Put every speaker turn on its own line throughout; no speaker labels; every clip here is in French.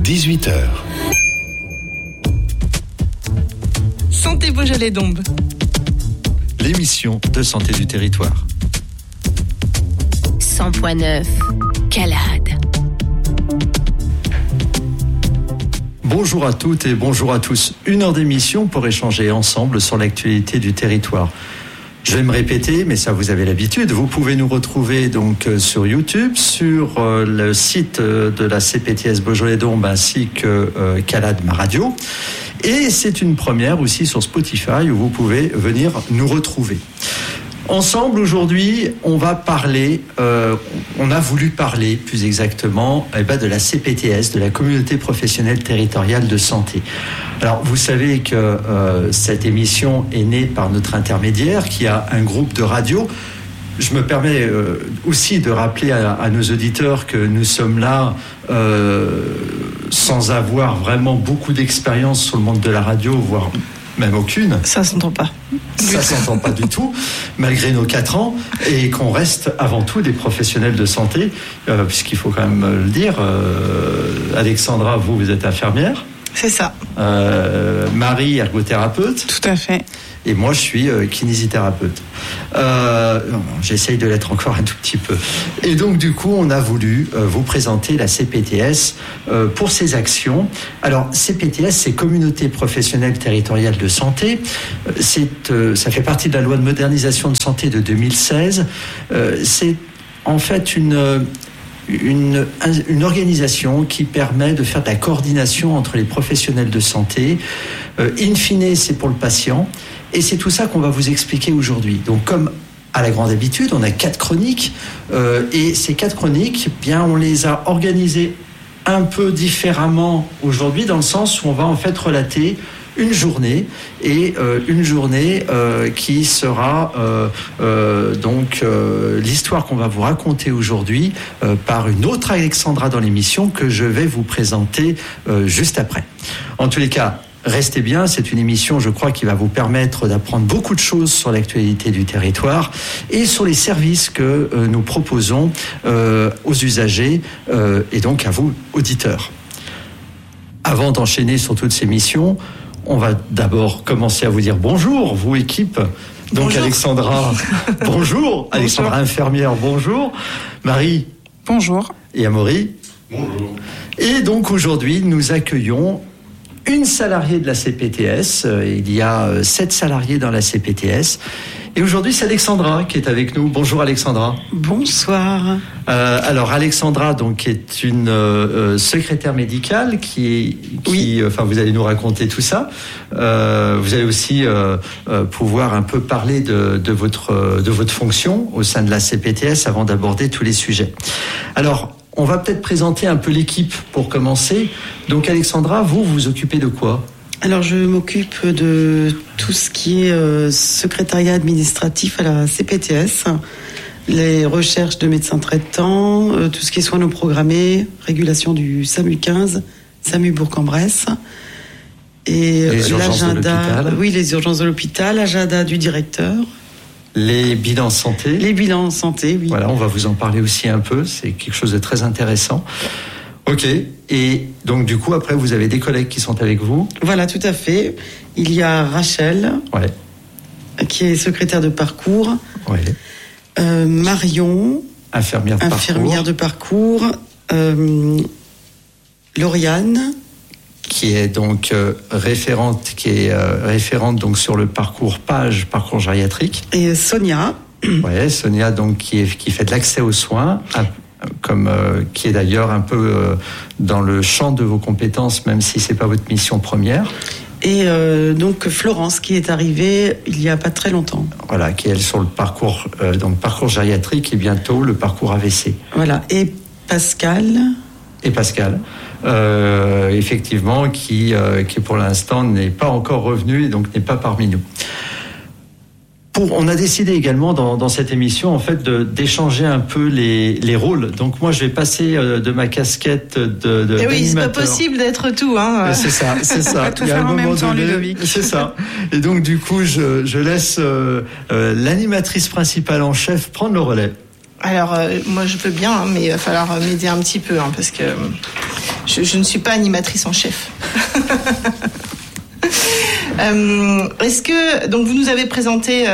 18h.
Santé Beaujolais-Dombes.
L'émission de santé du territoire.
100.9 Calade.
Bonjour à toutes et bonjour à tous. 1 heure d'émission pour échanger ensemble sur l'actualité du territoire. Je vais me répéter, mais ça vous avez l'habitude. Vous pouvez nous retrouver donc sur YouTube, sur le site de la CPTS Beaujolais-Dombes ainsi que Calade Ma Radio. Et c'est une première aussi sur Spotify où vous pouvez venir nous retrouver. Ensemble, aujourd'hui, on va parler, on a voulu parler plus exactement de la CPTS, de la Communauté Professionnelle Territoriale de Santé. Alors, vous savez que cette émission est née par notre intermédiaire qui a un groupe de radio. Je me permets aussi de rappeler à nos auditeurs que nous sommes là sans avoir vraiment beaucoup d'expérience sur le monde de la radio, voire même aucune.
Ça s'entend pas.
Ça s'entend pas du tout, malgré nos 4 ans, et qu'on reste avant tout des professionnels de santé, puisqu'il faut quand même le dire. Alexandra, vous êtes infirmière.
C'est ça.
Marie, ergothérapeute.
Tout à fait.
Et moi, je suis kinésithérapeute. J'essaye de l'être encore un tout petit peu. Et donc, du coup, on a voulu vous présenter la CPTS pour ses actions. Alors, CPTS, c'est Communauté Professionnelle Territoriale de Santé. Ça fait partie de la loi de modernisation de santé de 2016. C'est en fait une organisation qui permet de faire de la coordination entre les professionnels de santé. In fine, c'est pour le patient. Et c'est tout ça qu'on va vous expliquer aujourd'hui. Donc, comme à la grande habitude, on a 4 chroniques. Et ces 4 chroniques, bien, on les a organisées un peu différemment aujourd'hui, dans le sens où on va en fait relater une journée, et une journée qui sera l'histoire qu'on va vous raconter aujourd'hui par une autre Alexandra dans l'émission que je vais vous présenter juste après. En tous les cas, restez bien, c'est une émission, je crois, qui va vous permettre d'apprendre beaucoup de choses sur l'actualité du territoire et sur les services que nous proposons aux usagers et donc à vous, auditeurs. Avant d'enchaîner sur toutes ces missions, on va d'abord commencer à vous dire bonjour, vous, équipe. Donc, bonjour. Alexandra, bonjour. Alexandra, infirmière, bonjour. Marie.
Bonjour.
Et Amaury.
Bonjour.
Et donc, aujourd'hui, nous accueillons une salariée de la CPTS. Il y a 7 salariés dans la CPTS. Et aujourd'hui, c'est Alexandra qui est avec nous. Bonjour Alexandra.
Bonsoir.
Alors Alexandra, donc, est une secrétaire médicale vous allez nous raconter tout ça. Vous allez aussi pouvoir un peu parler de votre fonction au sein de la CPTS avant d'aborder tous les sujets. Alors, on va peut-être présenter un peu l'équipe pour commencer. Donc Alexandra, vous vous occupez de quoi ?
Alors, je m'occupe de tout ce qui est secrétariat administratif à la CPTS, les recherches de médecins traitants, tout ce qui est soins non programmés, régulation du SAMU 15, SAMU Bourg-en-Bresse, et l'agenda, les urgences de l'hôpital, l'agenda du directeur.
Les bilans santé.
Les bilans santé, oui.
Voilà, on va vous en parler aussi un peu, c'est quelque chose de très intéressant. Ok, et donc du coup, après, vous avez des collègues qui sont avec vous ?
Voilà, tout à fait. Il y a Rachel, qui est secrétaire de parcours. Marion, infirmière de parcours. Lauriane,
qui est donc référente donc sur le parcours gériatrique.
Et Sonia.
Sonia, donc qui fait de l'accès aux soins. Qui est d'ailleurs un peu dans le champ de vos compétences, même si c'est pas votre mission première.
Et donc Florence, qui est arrivée il y a pas très longtemps.
Voilà, qui est sur le parcours gériatrique et bientôt le parcours AVC.
Voilà, et Pascal.
Effectivement, qui pour l'instant n'est pas encore revenu et donc n'est pas parmi nous. On a décidé également dans cette émission en fait d'échanger un peu les rôles. Donc moi je vais passer de ma casquette de
et oui,
d'animateur.
C'est pas possible d'être tout, hein.
C'est ça.
On va tout faire en même temps, Ludovic.
C'est ça. Et donc du coup je laisse l'animatrice principale en chef prendre le relais.
Alors moi je veux bien, mais il va falloir m'aider un petit peu, parce que je ne suis pas animatrice en chef. Est-ce que donc vous nous avez présenté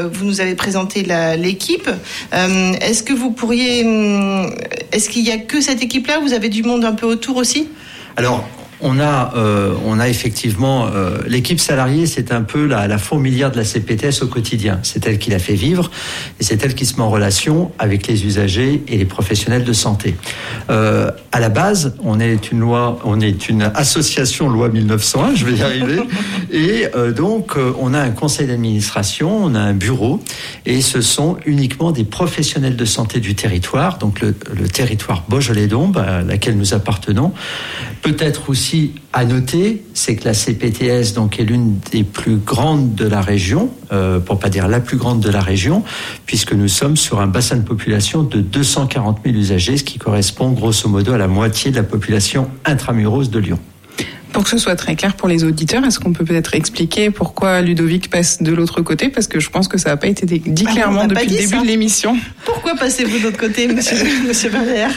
l'équipe. Est-ce que vous pourriez, est-ce qu'il y a que cette équipe-là? Vous avez du monde un peu autour aussi?
Alors, on a effectivement l'équipe salariée, c'est un peu la fourmilière de la CPTS au quotidien. C'est elle qui la fait vivre et c'est elle qui se met en relation avec les usagers et les professionnels de santé. À la base, on est une association loi 1901, je vais y arriver, et donc on a un conseil d'administration, on a un bureau, et ce sont uniquement des professionnels de santé du territoire, donc le territoire Beaujolais-Dombes, à laquelle nous appartenons. Peut-être aussi à noter, c'est que la CPTS donc est l'une des plus grandes de la région, pour pas dire la plus grande de la région, puisque nous sommes sur un bassin de population de 240 000 usagers, ce qui correspond grosso modo à la moitié de la population intramuros de Lyon.
Pour que ce soit très clair pour les auditeurs, est-ce qu'on peut peut-être expliquer pourquoi Ludovic passe de l'autre côté? Parce que je pense que ça n'a pas été dit clairement depuis le début de l'émission.
Pourquoi passez-vous de l'autre côté, monsieur Valère?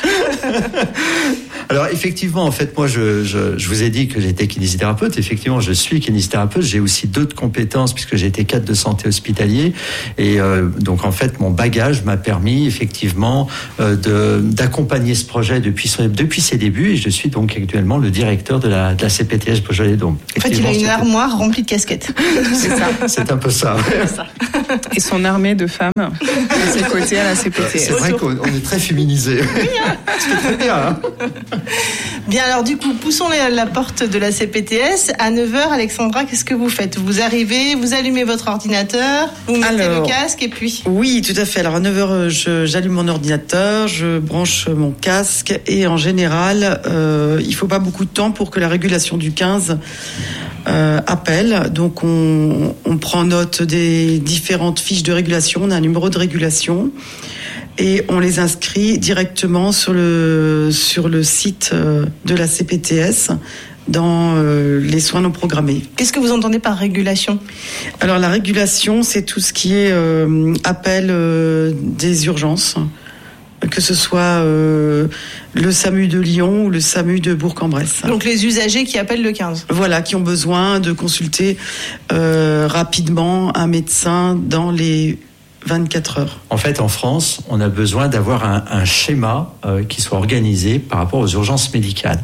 Alors effectivement, en fait, moi, je vous ai dit que j'étais kinésithérapeute. Effectivement, je suis kinésithérapeute. J'ai aussi d'autres compétences puisque j'ai été cadre de santé hospitalier. Et donc, en fait, mon bagage m'a permis effectivement d'accompagner ce projet depuis ses débuts. Et je suis donc actuellement le directeur de la CPTS Beaujolais-Dombes.
En fait, il a une armoire remplie de casquettes.
C'est ça.
C'est un peu ça.
Et son armée de femmes à ses côtés à la CPTS.
C'est vrai qu'on est très féminisés.
Oui, hein.
C'est très bien, hein.
Bien, alors du coup, poussons la porte de la CPTS. À 9h, Alexandra, qu'est-ce que vous faites? Vous arrivez, vous allumez votre ordinateur, vous mettez le casque et puis...
Oui, tout à fait. Alors à 9h, j'allume mon ordinateur, je branche mon casque et en général, il ne faut pas beaucoup de temps pour que la régulation du 15 appelle. Donc on prend note des différentes fiches de régulation, on a un numéro de régulation et on les inscrit directement sur le site de la CPTS dans les soins non programmés.
Qu'est-ce que vous entendez par régulation?
Alors la régulation, c'est tout ce qui est appel des urgences, que ce soit le SAMU de Lyon ou le SAMU de Bourg-en-Bresse.
Donc les usagers qui appellent le 15.
Voilà, qui ont besoin de consulter rapidement un médecin dans les 24 heures.
En fait, en France, on a besoin d'avoir un schéma qui soit organisé par rapport aux urgences médicales.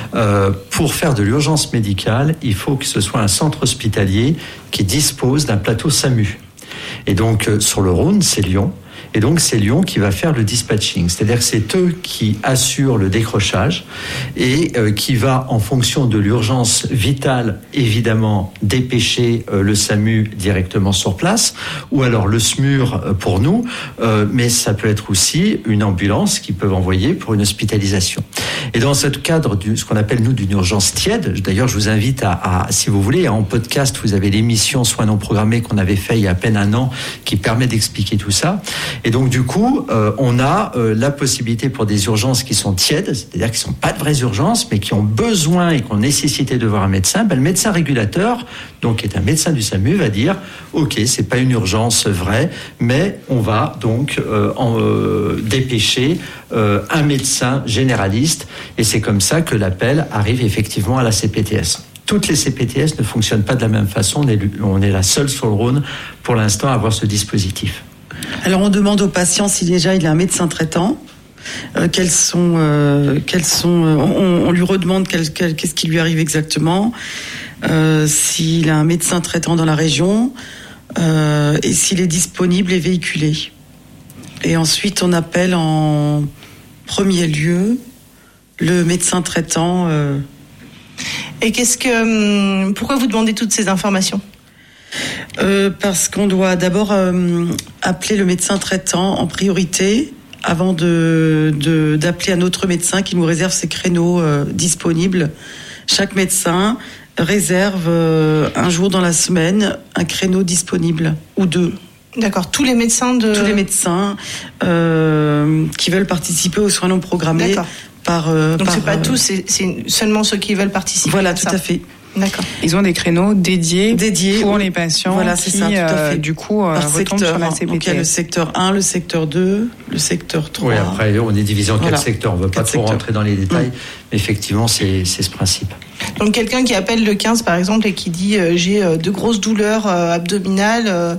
Pour faire de l'urgence médicale, il faut que ce soit un centre hospitalier qui dispose d'un plateau SAMU. Et donc, sur le Rhône, c'est Lyon. Et donc, c'est Lyon qui va faire le dispatching. C'est-à-dire que c'est eux qui assurent le décrochage et qui va, en fonction de l'urgence vitale, évidemment, dépêcher le SAMU directement sur place ou alors le SMUR pour nous. Mais ça peut être aussi une ambulance qu'ils peuvent envoyer pour une hospitalisation. Et dans ce cadre, ce qu'on appelle, nous, d'une urgence tiède, d'ailleurs, je vous invite à si vous voulez, en podcast, vous avez l'émission Soins non programmés qu'on avait fait il y a à peine un an qui permet d'expliquer tout ça. Et donc, du coup, on a la possibilité pour des urgences qui sont tièdes, c'est-à-dire qui ne sont pas de vraies urgences, mais qui ont besoin et qui ont nécessité de voir un médecin. Le médecin régulateur, donc qui est un médecin du SAMU, va dire « Ok, c'est pas une urgence vraie, mais on va donc dépêcher un médecin généraliste. » Et c'est comme ça que l'appel arrive effectivement à la CPTS. Toutes les CPTS ne fonctionnent pas de la même façon. On est la seule sur le Rhône, pour l'instant, à avoir ce dispositif.
Alors, on demande au patient si déjà il a un médecin traitant. On lui redemande qu'est-ce qui lui arrive exactement, s'il a un médecin traitant dans la région et s'il est disponible et véhiculé. Et ensuite, on appelle en premier lieu le médecin traitant.
Et pourquoi vous demandez toutes ces informations?
Parce qu'on doit d'abord appeler le médecin traitant en priorité avant d'appeler un autre médecin qui nous réserve ses créneaux disponibles. Chaque médecin réserve un jour dans la semaine un créneau disponible ou deux.
D'accord, tous les médecins
Tous les médecins qui veulent participer aux soins non programmés.
D'accord. Donc c'est pas tous, c'est seulement ceux qui veulent participer.
Voilà, tout à fait.
D'accord.
Ils ont des créneaux dédiés pour les patients
qui, tout à fait.
Du coup, retombent sur la CPTS.
Donc, il y a le secteur 1, le secteur 2, le secteur 3.
Oui, après, on est divisé en 4 secteurs. On ne veut pas trop rentrer dans les détails. Mais effectivement, c'est ce principe.
Donc, quelqu'un qui appelle le 15, par exemple, et qui dit j'ai de grosses douleurs abdominales,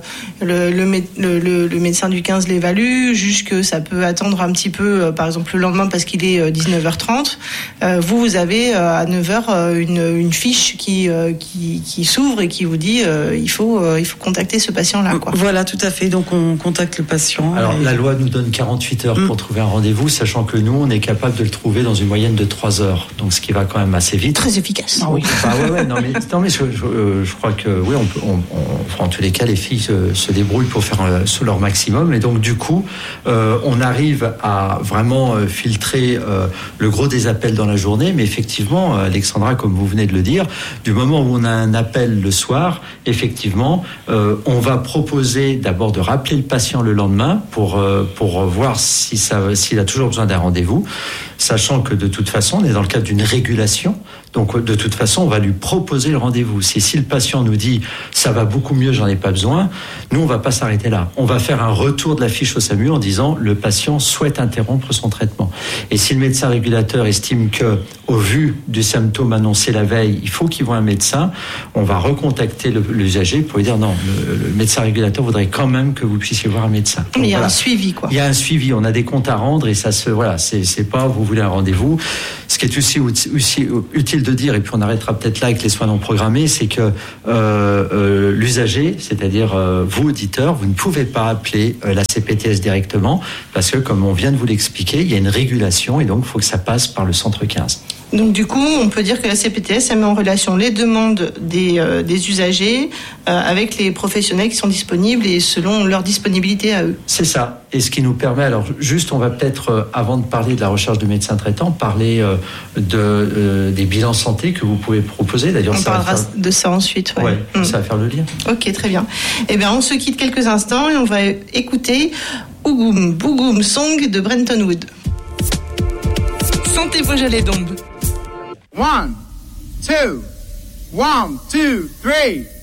le médecin du 15 l'évalue, juge que ça peut attendre un petit peu, par exemple, le lendemain parce qu'il est 19h30. Vous avez à 9h une fiche qui s'ouvre et qui vous dit il faut contacter ce patient-là, quoi.
Voilà, tout à fait. Donc, on contacte le patient.
Alors, la loi nous donne 48 heures pour trouver un rendez-vous, sachant que nous, on est capable de le trouver dans une moyenne de 3 heures. Donc, ce qui va quand même assez vite.
Très efficace.
Ah oui. Non mais je crois que oui, en tous les cas, les filles se débrouillent pour faire sous leur maximum. Et donc, du coup, on arrive à vraiment filtrer le gros des appels dans la journée. Mais effectivement, Alexandra, comme vous venez de le dire, du moment où on a un appel le soir, effectivement, on va proposer d'abord de rappeler le patient le lendemain pour voir s'il a toujours besoin d'un rendez-vous, sachant que de toute façon, on est dans le cadre d'une régulation. Donc, de toute façon, on va lui proposer le rendez-vous. Si le patient nous dit « ça va beaucoup mieux, j'en ai pas besoin », nous, on va pas s'arrêter là. On va faire un retour de la fiche au SAMU en disant « le patient souhaite interrompre son traitement ». Et si le médecin régulateur estime que, au vu du symptôme annoncé la veille, il faut qu'il voie un médecin, on va recontacter l'usager pour lui dire « non, le médecin régulateur voudrait quand même que vous puissiez voir un médecin ».
Donc, il y a un suivi, quoi.
Il y a un suivi, on a des comptes à rendre et ça c'est pas vous voulez un rendez-vous. Ce qui est aussi utile de dire, et puis on arrêtera peut-être là avec les soins non programmés, c'est que l'usager, c'est-à-dire vous, auditeurs, vous ne pouvez pas appeler la CPTS directement parce que, comme on vient de vous l'expliquer, il y a une régulation et donc il faut que ça passe par le centre 15.
Donc du coup, on peut dire que la CPTS elle met en relation les demandes des usagers avec les professionnels qui sont disponibles et selon leur disponibilité à eux.
C'est ça. Et ce qui nous permet, alors juste, on va peut-être, avant de parler de la recherche de médecins traitants, parler des bilans santé que vous pouvez proposer. D'ailleurs,
on parlera de ça ensuite.
Ouais, ça va faire le lien.
Ok, très bien. Eh bien, on se quitte quelques instants et on va écouter Ougoum Bougoum Song de Brenton Wood.
Santé Vosges Dombes.
1, 2, 1, 2, 3.